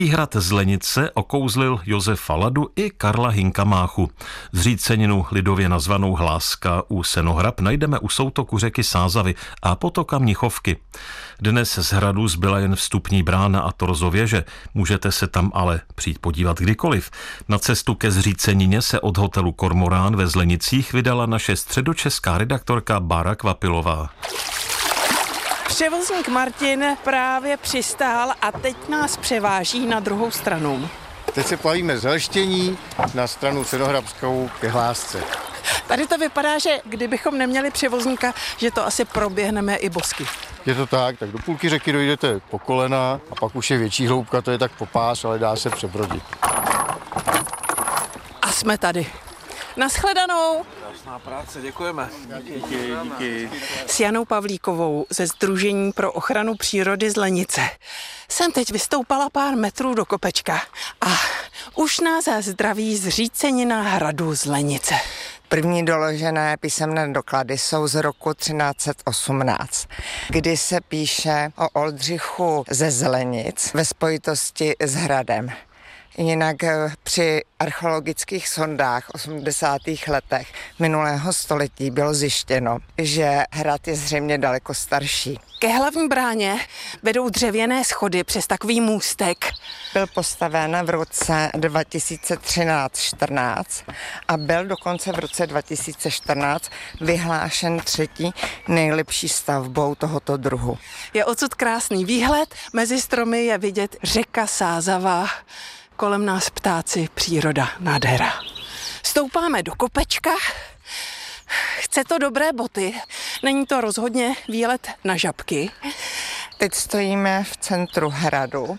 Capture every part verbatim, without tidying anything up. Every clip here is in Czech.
Hrad Zlenice okouzlil Josefa Ladu i Karla Hinkamáchu. Zříceninu lidově nazvanou Hláska u Senohrab najdeme u soutoku řeky Sázavy a potoka Mnichovky. Dnes z hradu zbyla jen vstupní brána a torzo věže. Můžete se tam ale přijít podívat kdykoliv. Na cestu ke zřícenině se od hotelu Kormorán ve Zlenicích vydala naše středočeská redaktorka Bára Kvapilová. Převozník Martin právě přistál a teď nás převáží na druhou stranu. Teď se plavíme z Helštění na stranu Senohrabskou ke Hlásce. Tady to vypadá, že kdybychom neměli převozníka, že to asi proběhneme i bosky. Je to tak, tak do půlky řeky dojdete po kolena a pak už je větší hloubka, to je tak po pás, ale dá se přebrodit. A jsme tady. Naschledanou. Krásná práce, děkujeme. Díky, díky. S Janou Pavlíkovou ze Sdružení pro ochranu přírody Zlenice jsem teď vystoupala pár metrů do kopečka a už nás zdraví zřícenina hradu Zlenice. První doložené písemné doklady jsou z roku třináct set osmnáct, kdy se píše o Oldřichu ze Zlenic ve spojitosti s hradem. Jinak při archeologických sondách v osmdesátých letech minulého století bylo zjištěno, že hrad je zřejmě daleko starší. Ke hlavní bráně vedou dřevěné schody přes takový můstek. Byl postaven v roce dva tisíce třináct čtrnáct a byl dokonce v roce dva tisíce čtrnáct vyhlášen třetí nejlepší stavbou tohoto druhu. Je odsud krásný výhled, mezi stromy je vidět řeka Sázava, kolem nás ptáci, příroda, nádhera. Stoupáme do kopečka, chce to dobré boty, není to rozhodně výlet na žabky. Teď stojíme v centru hradu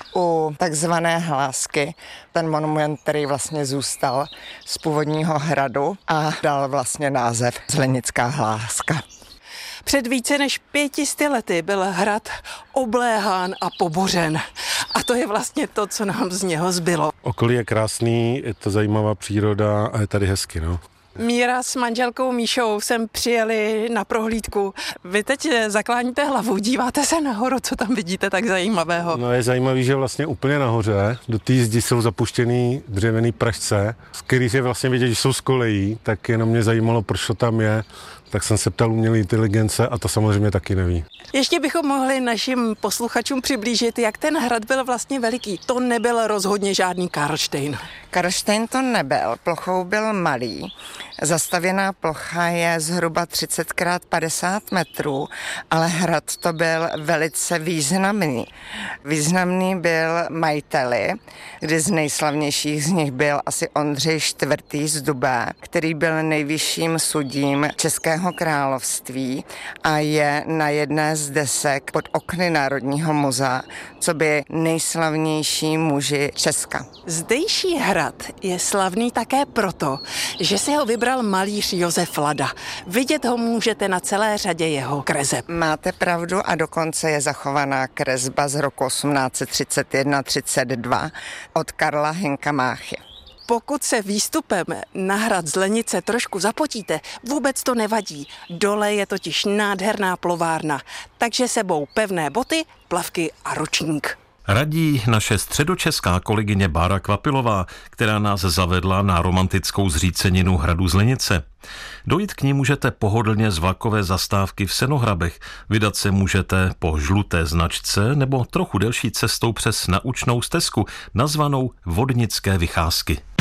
u takzvané Hlásky, ten monument, který vlastně zůstal z původního hradu a dal vlastně název Zlenická Hláska. Před více než pětisty lety byl hrad obléhán a pobořen. A to je vlastně to, co nám z něho zbylo. Okolí je krásný, je to zajímavá příroda a je tady hezky, no. Míra s manželkou Míšou sem přijeli na prohlídku. Vy teď zakláníte hlavu, díváte se nahoru, co tam vidíte tak zajímavého? No je zajímavý, že vlastně úplně nahoře do té zdi jsou zapuštěný dřevěný pražce, z kterých je vlastně vidět, že jsou z kolejí, tak jenom mě zajímalo, proč to tam je. Tak jsem se ptal umělé inteligence a to samozřejmě taky neví. Ještě bychom mohli našim posluchačům přiblížit, jak ten hrad byl vlastně veliký. To nebyl rozhodně žádný Karlštejn. Karlštejn to nebyl, plochou byl malý. Zastavěná plocha je zhruba třicet krát padesát metrů, ale hrad to byl velice významný. Významný byl majiteli, kdy z nejslavnějších z nich byl asi Ondřej čtvrtý z Dubé, který byl nejvyšším sudím Českého království a je na jedné z desek pod okny Národního muzea, co by nejslavnější muži Česka. Zdejší hrad je slavný také proto, že si ho vybral malíř Josef Lada. Vidět ho můžete na celé řadě jeho kreseb. Máte pravdu a dokonce je zachovaná kresba z roku osmnáct set třicet jedna třicet dva od Karla Hinkamáchy. Pokud se výstupem na hrad Zlenice trošku zapotíte, vůbec to nevadí. Dole je totiž nádherná plovárna, takže sebou pevné boty, plavky a ručník. Radí naše středočeská kolegyně Bára Kvapilová, která nás zavedla na romantickou zříceninu hradu Zlenice. Dojít k ní můžete pohodlně z vlakové zastávky v Senohrabech, vydat se můžete po žluté značce nebo trochu delší cestou přes naučnou stezku, nazvanou Vodnické vycházky.